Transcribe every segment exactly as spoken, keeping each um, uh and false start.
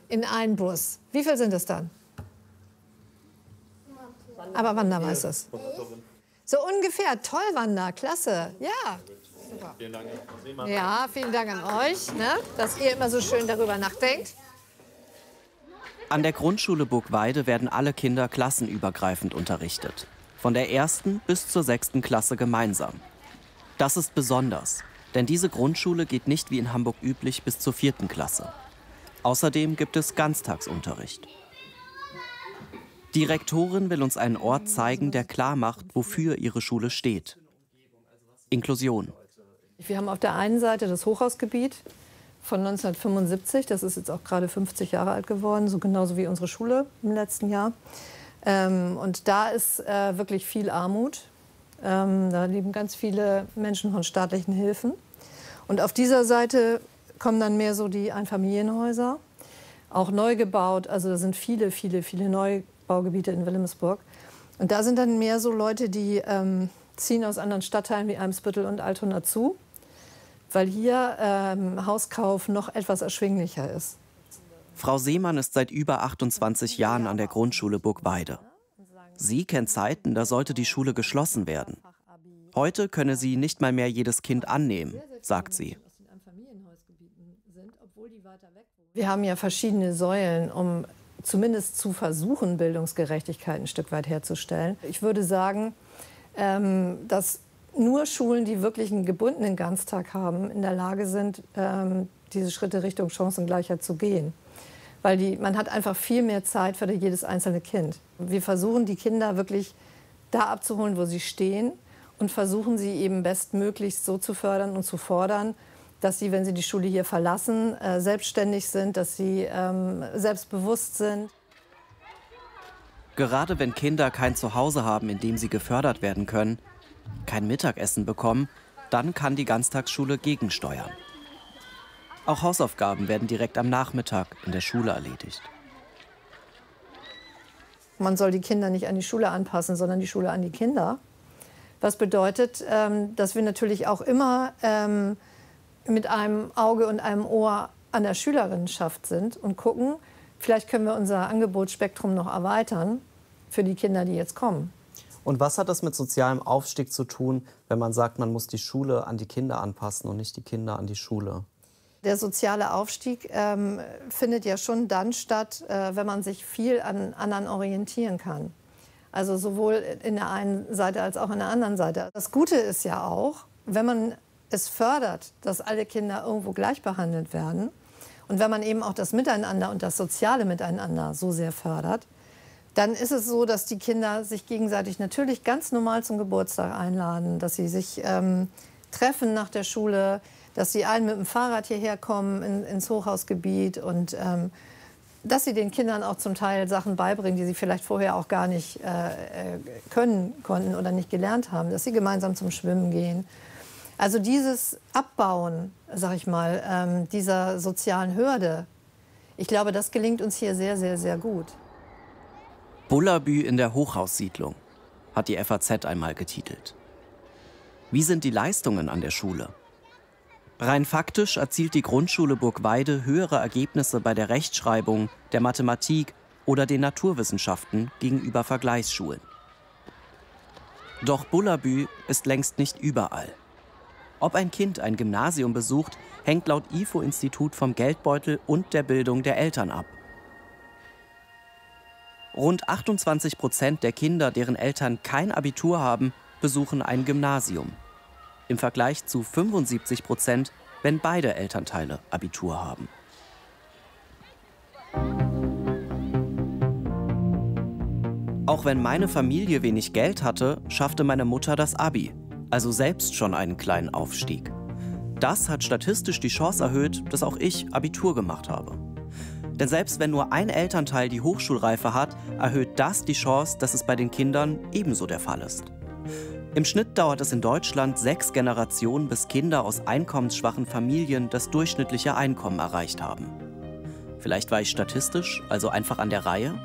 in einen Bus. Wie viel sind es dann? Aber Wanda weiß es. So ungefähr. Toll, Wanda. Klasse. Ja. Super. Vielen Dank. Ja, vielen Dank an euch, ne, dass ihr immer so schön darüber nachdenkt. An der Grundschule Burgweide werden alle Kinder klassenübergreifend unterrichtet. Von der ersten bis zur sechsten Klasse gemeinsam. Das ist besonders, denn diese Grundschule geht nicht wie in Hamburg üblich bis zur vierten Klasse. Außerdem gibt es Ganztagsunterricht. Die Rektorin will uns einen Ort zeigen, der klar macht, wofür ihre Schule steht. Inklusion. Wir haben auf der einen Seite das Hochhausgebiet von neunzehnhundertfünfundsiebzig. Das ist jetzt auch gerade fünfzig Jahre alt geworden, so genauso wie unsere Schule im letzten Jahr. Ähm, und da ist äh, wirklich viel Armut. Ähm, da leben ganz viele Menschen von staatlichen Hilfen. Und auf dieser Seite kommen dann mehr so die Einfamilienhäuser, auch neu gebaut. Also da sind viele, viele, viele Neubaugebiete in Wilhelmsburg. Und da sind dann mehr so Leute, die ähm, ziehen aus anderen Stadtteilen wie Eimsbüttel und Altona zu, weil hier ähm, Hauskauf noch etwas erschwinglicher ist. Frau Seemann ist seit über achtundzwanzig Jahren an der Grundschule Burgweide. Sie kennt Zeiten, da sollte die Schule geschlossen werden. Heute könne sie nicht mal mehr jedes Kind annehmen, sagt sie. Wir haben ja verschiedene Säulen, um zumindest zu versuchen, Bildungsgerechtigkeit ein Stück weit herzustellen. Ich würde sagen, ähm, dass nur Schulen, die wirklich einen gebundenen Ganztag haben, in der Lage sind, ähm, diese Schritte Richtung Chancengleichheit zu gehen. Weil die, man hat einfach viel mehr Zeit für jedes einzelne Kind. Wir versuchen, die Kinder wirklich da abzuholen, wo sie stehen und versuchen, sie eben bestmöglichst so zu fördern und zu fordern, dass sie, wenn sie die Schule hier verlassen, äh, selbstständig sind, dass sie ähm, selbstbewusst sind. Gerade wenn Kinder kein Zuhause haben, in dem sie gefördert werden können, kein Mittagessen bekommen, dann kann die Ganztagsschule gegensteuern. Auch Hausaufgaben werden direkt am Nachmittag in der Schule erledigt. Man soll die Kinder nicht an die Schule anpassen, sondern die Schule an die Kinder. Was bedeutet, ähm, dass wir natürlich auch immer ähm, mit einem Auge und einem Ohr an der Schülerinnenschaft sind und gucken, vielleicht können wir unser Angebotsspektrum noch erweitern für die Kinder, die jetzt kommen. Und was hat das mit sozialem Aufstieg zu tun, wenn man sagt, man muss die Schule an die Kinder anpassen und nicht die Kinder an die Schule? Der soziale Aufstieg ähm, findet ja schon dann statt, äh, wenn man sich viel an anderen orientieren kann. Also sowohl in der einen Seite als auch in der anderen Seite. Das Gute ist ja auch, wenn man es fördert, dass alle Kinder irgendwo gleich behandelt werden und wenn man eben auch das Miteinander und das soziale Miteinander so sehr fördert, dann ist es so, dass die Kinder sich gegenseitig natürlich ganz normal zum Geburtstag einladen, dass sie sich ähm, treffen nach der Schule, dass sie allen mit dem Fahrrad hierher kommen in, ins Hochhausgebiet und ähm, dass sie den Kindern auch zum Teil Sachen beibringen, die sie vielleicht vorher auch gar nicht äh, können konnten oder nicht gelernt haben, dass sie gemeinsam zum Schwimmen gehen. Also dieses Abbauen, sag ich mal, ähm, dieser sozialen Hürde, ich glaube, das gelingt uns hier sehr, sehr, sehr gut. Bullabü in der Hochhaussiedlung, hat die F A Z einmal getitelt. Wie sind die Leistungen an der Schule? Rein faktisch erzielt die Grundschule Burgweide höhere Ergebnisse bei der Rechtschreibung, der Mathematik oder den Naturwissenschaften gegenüber Vergleichsschulen. Doch Bullabü ist längst nicht überall. Ob ein Kind ein Gymnasium besucht, hängt laut I F O-Institut vom Geldbeutel und der Bildung der Eltern ab. Rund achtundzwanzig Prozent der Kinder, deren Eltern kein Abitur haben, besuchen ein Gymnasium. Im Vergleich zu fünfundsiebzig Prozent, wenn beide Elternteile Abitur haben. Auch wenn meine Familie wenig Geld hatte, schaffte meine Mutter das Abi, also selbst schon einen kleinen Aufstieg. Das hat statistisch die Chance erhöht, dass auch ich Abitur gemacht habe. Denn selbst wenn nur ein Elternteil die Hochschulreife hat, erhöht das die Chance, dass es bei den Kindern ebenso der Fall ist. Im Schnitt dauert es in Deutschland sechs Generationen, bis Kinder aus einkommensschwachen Familien das durchschnittliche Einkommen erreicht haben. Vielleicht war ich statistisch also einfach an der Reihe?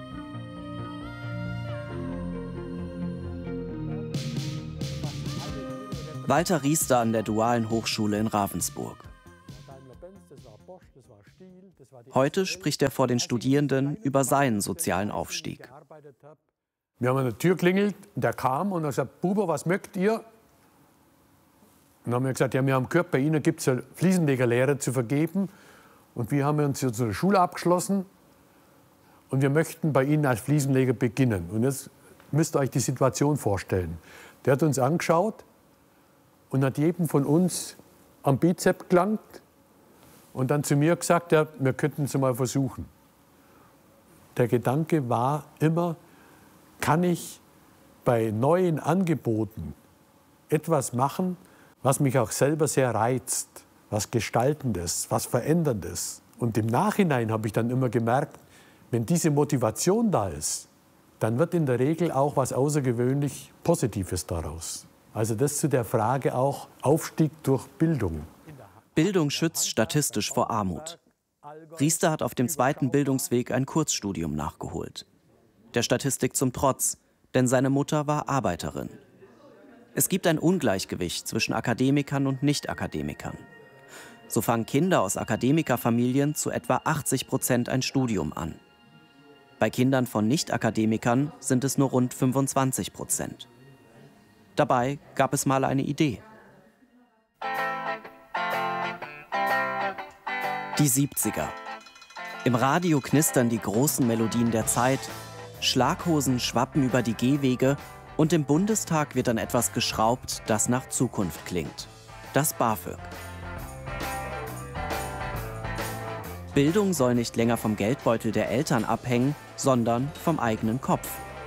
Walter Riester an der Dualen Hochschule in Ravensburg. Heute spricht er vor den Studierenden über seinen sozialen Aufstieg. Wir haben an der Tür geklingelt, der kam und er sagt, Buber, was mögt ihr? Und dann haben wir gesagt, ja, wir haben gehört, bei Ihnen gibt es eine Fliesenlegerlehre zu vergeben. Und wir haben uns zu einer Schule abgeschlossen und wir möchten bei Ihnen als Fliesenleger beginnen. Und jetzt müsst ihr euch die Situation vorstellen. Der hat uns angeschaut und hat jedem von uns am Bizep gelangt und dann zu mir gesagt, ja, wir könnten es mal versuchen. Der Gedanke war immer, kann ich bei neuen Angeboten etwas machen, was mich auch selber sehr reizt, was Gestaltendes, was Veränderndes. Und im Nachhinein habe ich dann immer gemerkt, wenn diese Motivation da ist, dann wird in der Regel auch was außergewöhnlich Positives daraus. Also das zu der Frage auch Aufstieg durch Bildung. Bildung schützt statistisch vor Armut. Riester hat auf dem zweiten Bildungsweg ein Kurzstudium nachgeholt. Der Statistik zum Trotz, denn seine Mutter war Arbeiterin. Es gibt ein Ungleichgewicht zwischen Akademikern und Nicht-Akademikern. So fangen Kinder aus Akademikerfamilien zu etwa achtzig Prozent ein Studium an. Bei Kindern von Nicht-Akademikern sind es nur rund fünfundzwanzig Prozent. Dabei gab es mal eine Idee. Die siebziger. Im Radio knistern die großen Melodien der Zeit, Schlaghosen schwappen über die Gehwege und im Bundestag wird dann etwas geschraubt, das nach Zukunft klingt. Das BAföG. Bildung soll nicht länger vom Geldbeutel der Eltern abhängen, sondern vom eigenen Kopf.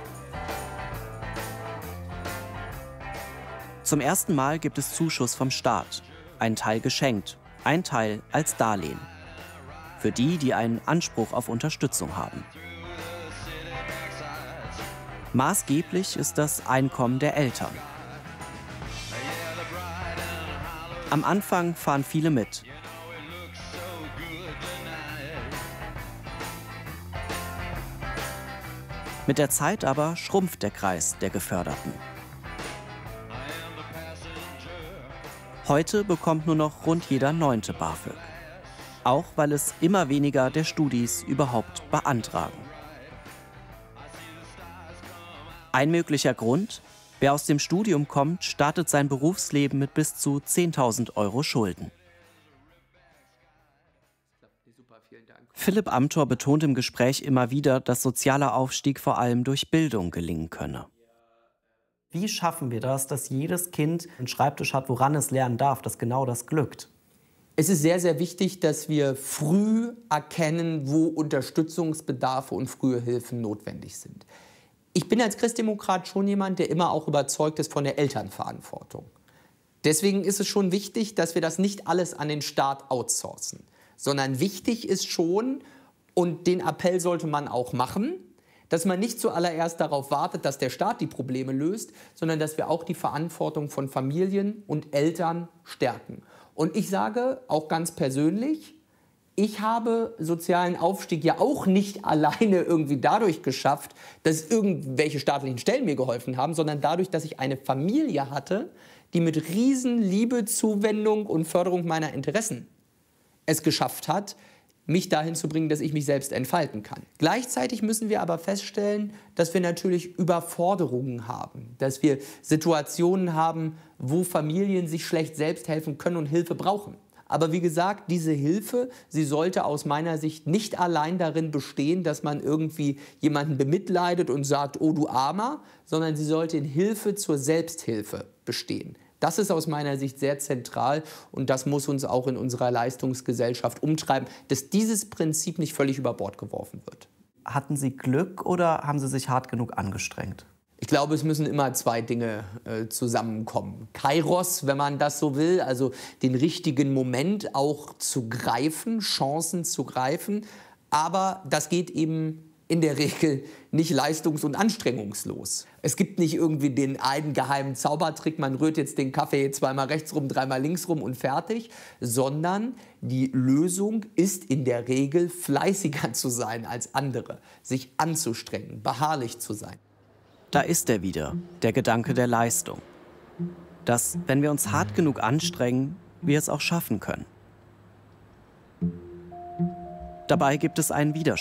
Zum ersten Mal gibt es Zuschuss vom Staat. Ein Teil geschenkt, ein Teil als Darlehen. Für die, die einen Anspruch auf Unterstützung haben. Maßgeblich ist das Einkommen der Eltern. Am Anfang fahren viele mit. Mit der Zeit aber schrumpft der Kreis der Geförderten. Heute bekommt nur noch rund jeder Neunte BAföG. Auch weil es immer weniger der Studis überhaupt beantragen. Ein möglicher Grund: Wer aus dem Studium kommt, startet sein Berufsleben mit bis zu zehntausend Euro Schulden. Philipp Amthor betont im Gespräch immer wieder, dass sozialer Aufstieg vor allem durch Bildung gelingen könne. Wie schaffen wir das, dass jedes Kind einen Schreibtisch hat, woran es lernen darf, dass genau das glückt? Es ist sehr, sehr wichtig, dass wir früh erkennen, wo Unterstützungsbedarfe und frühe Hilfen notwendig sind. Ich bin als Christdemokrat schon jemand, der immer auch überzeugt ist von der Elternverantwortung. Deswegen ist es schon wichtig, dass wir das nicht alles an den Staat outsourcen, sondern wichtig ist schon, und den Appell sollte man auch machen, dass man nicht zuallererst darauf wartet, dass der Staat die Probleme löst, sondern dass wir auch die Verantwortung von Familien und Eltern stärken. Und ich sage auch ganz persönlich, ich habe sozialen Aufstieg ja auch nicht alleine irgendwie dadurch geschafft, dass irgendwelche staatlichen Stellen mir geholfen haben, sondern dadurch, dass ich eine Familie hatte, die mit riesen Liebe, Zuwendung und Förderung meiner Interessen es geschafft hat, mich dahin zu bringen, dass ich mich selbst entfalten kann. Gleichzeitig müssen wir aber feststellen, dass wir natürlich Überforderungen haben, dass wir Situationen haben, wo Familien sich schlecht selbst helfen können und Hilfe brauchen. Aber wie gesagt, diese Hilfe, sie sollte aus meiner Sicht nicht allein darin bestehen, dass man irgendwie jemanden bemitleidet und sagt, oh du Armer, sondern sie sollte in Hilfe zur Selbsthilfe bestehen. Das ist aus meiner Sicht sehr zentral und das muss uns auch in unserer Leistungsgesellschaft umtreiben, dass dieses Prinzip nicht völlig über Bord geworfen wird. Hatten Sie Glück oder haben Sie sich hart genug angestrengt? Ich glaube, es müssen immer zwei Dinge äh, zusammenkommen. Kairos, wenn man das so will, also den richtigen Moment auch zu greifen, Chancen zu greifen. Aber das geht eben in der Regel nicht leistungs- und anstrengungslos. Es gibt nicht irgendwie den einen geheimen Zaubertrick, man rührt jetzt den Kaffee zweimal rechts rum, dreimal links rum und fertig, sondern die Lösung ist in der Regel fleißiger zu sein als andere, sich anzustrengen, beharrlich zu sein. Da ist er wieder, der Gedanke der Leistung. Dass, wenn wir uns hart genug anstrengen, wir es auch schaffen können. Dabei gibt es einen Widerspruch.